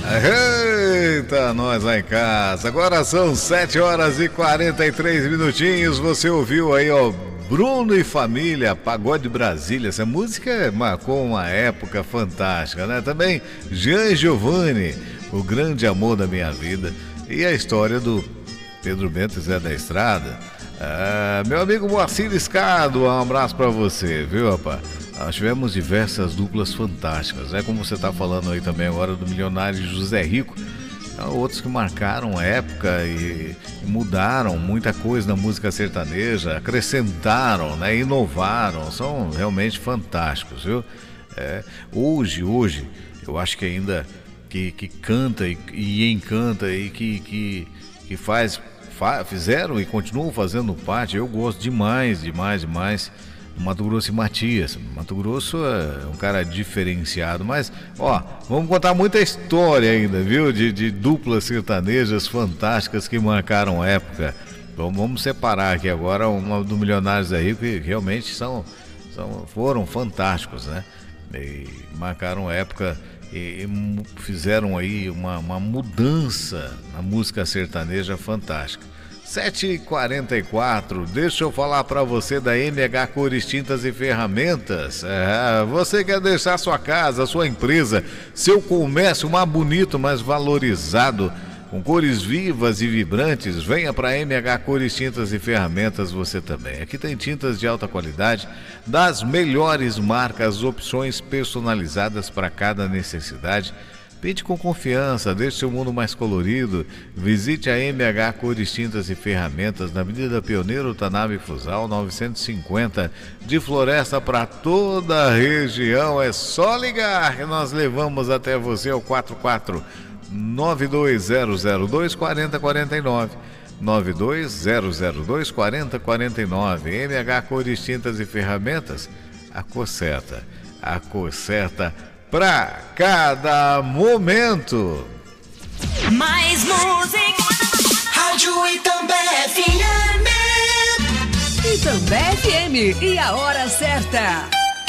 Eita, nós lá em casa. Agora são 7h43. Você ouviu aí, ó, Bruno e Família, Pagode Brasília. Essa música marcou uma época fantástica, né? Também Jean Giovanni, O Grande Amor da Minha Vida. E a história do Pedro Bento e Zé da Estrada. Meu amigo Moacir Escado, um abraço pra você, viu, rapaz? Nós tivemos diversas duplas fantásticas, né? Como você tá falando aí também agora do milionário José Rico. Outros que marcaram a época e mudaram muita coisa na música sertaneja, acrescentaram, né? Inovaram, são realmente fantásticos, viu? Hoje, eu acho que ainda que canta e encanta e que fizeram e continuam fazendo parte. Eu gosto demais Mato Grosso e Matias. Mato Grosso é um cara diferenciado, mas ó, vamos contar muita história ainda, viu? De duplas sertanejas fantásticas que marcaram época. Então vamos separar aqui agora uma do Milionários Zé Rico, que realmente foram fantásticos, né? E marcaram época e fizeram aí uma mudança na música sertaneja fantástica. 7h44, deixa eu falar para você da MH Cores, Tintas e Ferramentas. Você quer deixar sua casa, sua empresa, seu comércio mais bonito, mais valorizado, com cores vivas e vibrantes? Venha para MH Cores, Tintas e Ferramentas você também. Aqui tem tintas de alta qualidade, das melhores marcas, opções personalizadas para cada necessidade. Pinte com confiança, deixe seu mundo mais colorido. Visite a MH Cores, Tintas e Ferramentas na Avenida Pioneiro Tanabe Fusal 950, de Floresta para toda a região. É só ligar que nós levamos até você ao 449-9200-24049. 9200-24049. MH Cores, Tintas e Ferramentas, a cor certa pra cada momento. Mais música. Rádio Itambé FM. Itambé FM. E a hora certa: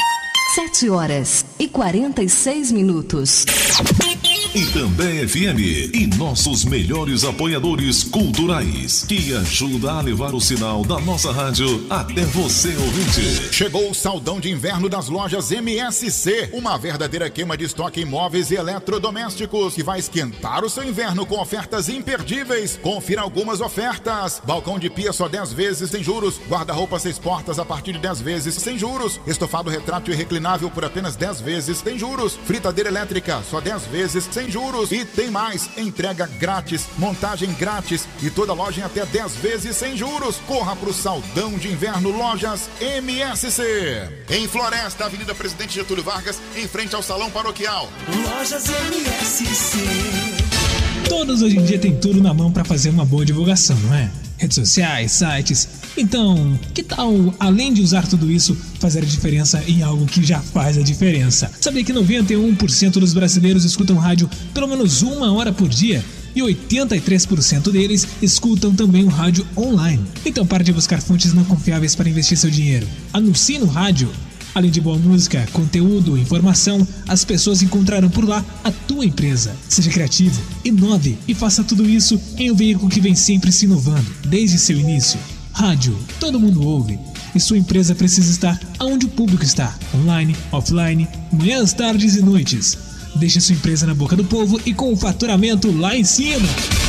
7h46. Itambé FM e nossos melhores apoiadores culturais, que ajuda a levar o sinal da nossa rádio até você, ouvinte. Chegou o saldão de inverno das lojas MSC, uma verdadeira queima de estoque em móveis e eletrodomésticos, que vai esquentar o seu inverno com ofertas imperdíveis. Confira algumas ofertas: balcão de pia só 10 vezes sem juros, guarda-roupa 6 portas a partir de 10 vezes sem juros, estofado retrátil e reclinável por apenas 10 vezes sem juros, fritadeira elétrica só 10 vezes sem juros. E tem mais: entrega grátis, montagem grátis e toda loja em até 10 vezes sem juros. Corra pro saldão de inverno Lojas MSC, em Floresta, Avenida Presidente Getúlio Vargas, em frente ao Salão Paroquial. Lojas MSC. Todos hoje em dia têm tudo na mão para fazer uma boa divulgação, não é? Redes sociais, sites. Então, que tal, além de usar tudo isso, fazer a diferença em algo que já faz a diferença? Sabia que 91% dos brasileiros escutam rádio pelo menos 1 hora por dia? E 83% deles escutam também o rádio online. Então pare de buscar fontes não confiáveis para investir seu dinheiro. Anuncie no rádio. Além de boa música, conteúdo, informação, as pessoas encontrarão por lá a tua empresa. Seja criativo, inove e faça tudo isso em um veículo que vem sempre se inovando, desde seu início. Rádio, todo mundo ouve. E sua empresa precisa estar onde o público está. Online, offline, manhãs, tardes e noites. Deixe sua empresa na boca do povo e com o faturamento lá em cima.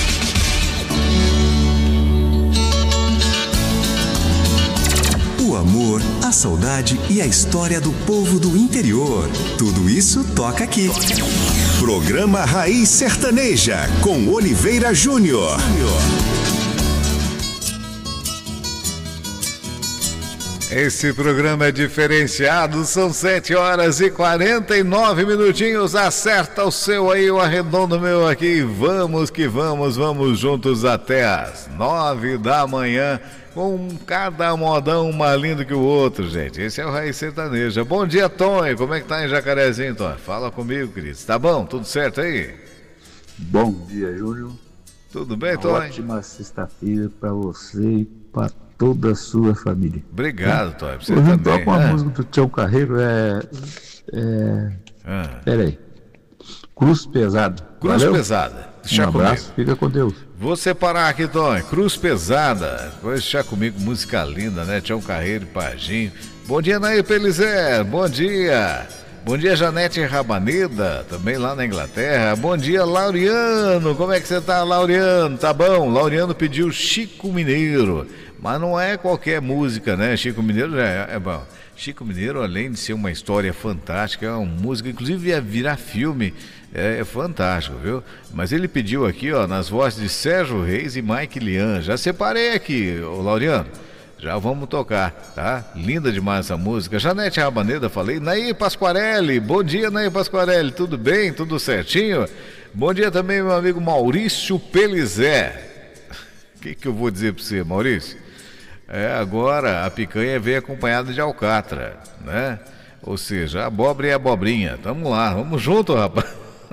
O amor, a saudade e a história do povo do interior. Tudo isso toca aqui. Programa Raiz Sertaneja, com Oliveira Júnior. Esse programa é diferenciado, são 7h49. Acerta o seu aí, eu arredondo o meu aqui. Vamos que vamos juntos até as 9 da manhã, com cada modão mais lindo que o outro, gente. Esse é o Raiz Sertaneja. Bom dia, Tonho. Como é que tá em Jacarezinho, Tonho? Fala comigo, querido. Tá bom? Tudo certo aí? Bom dia, Júnior. Tudo bem, Tonho? Ótima sexta-feira para você e para toda a sua família. Obrigado, Tonho. Você também. Toca uma música do Tião Carreiro, Peraí. Cruz Pesada. Cruz Valeu? Pesada. Deixa Um abraço, comigo. fica com Deus. Vou separar aqui, Tom. Cruz Pesada. Vai deixar comigo, música linda, né? Tião Carreiro e Paginho. Bom dia, Nair Pelizer. Bom dia. Bom dia, Janete Rabaneda, também lá na Inglaterra. Bom dia, Laureano. Como é que você tá, Laureano? Tá bom? Laureano pediu Chico Mineiro. Mas não é qualquer música, né? Chico Mineiro é bom. Chico Mineiro, além de ser uma história fantástica, é uma música, inclusive ia virar filme, é fantástico, viu? Mas ele pediu aqui, ó, nas vozes de Sérgio Reis e Mike Lian. Já separei aqui, ô Laureano. Já vamos tocar, tá? Linda demais essa música. Janete Rabaneda, falei. Nair Pasquarelli, bom dia, Nair Pasquarelli. Tudo bem? Tudo certinho? Bom dia também, meu amigo Maurício Pelizé. O que eu vou dizer pra você, Maurício? Agora a picanha vem acompanhada de alcatra, né? Ou seja, a abóbora e a abobrinha. Tamo lá, vamos junto, rapaz.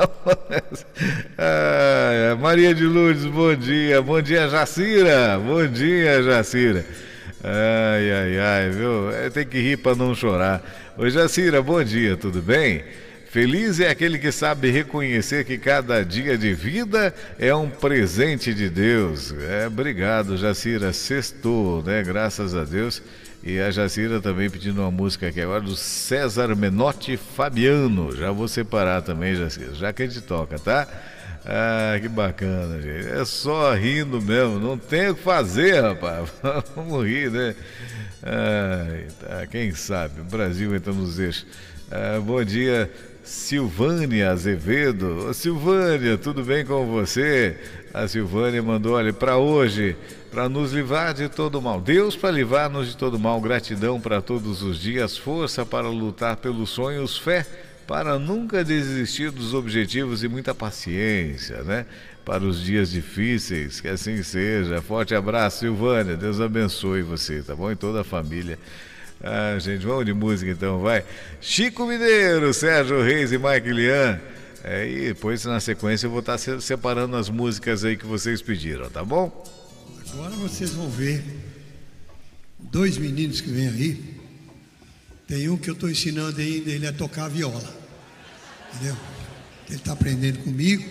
Maria de Lourdes, bom dia. Bom dia, Jacira. Bom dia, Jacira. Ai, viu? Tem que rir para não chorar. Ô Jacira, bom dia, tudo bem? Feliz é aquele que sabe reconhecer que cada dia de vida é um presente de Deus. Obrigado, Jacira. Sextou, né? Graças a Deus. E a Jacira também pedindo uma música aqui agora do César Menotti Fabiano. Já vou separar também, Jacira, já que a gente toca, tá? Que bacana, gente. É só rindo mesmo, não tem o que fazer, rapaz. Vamos rir, né? Tá, quem sabe? O Brasil entra nos eixos. Bom dia, Silvânia Azevedo. Ô, Silvânia, tudo bem com você? A Silvânia mandou, olha, para hoje, para nos livrar de todo mal. Deus para livrar-nos de todo mal. Gratidão para todos os dias, força para lutar pelos sonhos, fé para nunca desistir dos objetivos e muita paciência, né? Para os dias difíceis, que assim seja. Forte abraço, Silvânia. Deus abençoe você, tá bom? E toda a família. Gente, vamos de música então, vai. Chico Mineiro, Sérgio Reis e Mike Lian. E depois, na sequência, eu vou estar separando as músicas aí que vocês pediram, tá bom? Agora vocês vão ver dois meninos que vêm aí. Tem um que eu estou ensinando ainda ele a tocar viola. Entendeu? Ele está aprendendo comigo.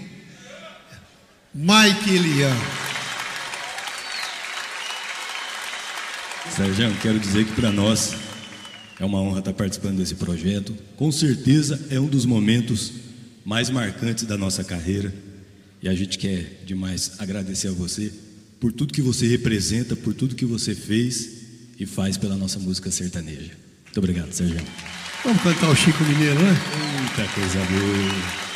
Mike Lian. Sérgio, quero dizer que para nós é uma honra estar participando desse projeto. Com certeza é um dos momentos mais marcantes da nossa carreira. E a gente quer demais agradecer a você por tudo que você representa, por tudo que você fez e faz pela nossa música sertaneja. Muito obrigado, Sérgio. Vamos cantar o Chico Mineiro, né? Muita coisa boa.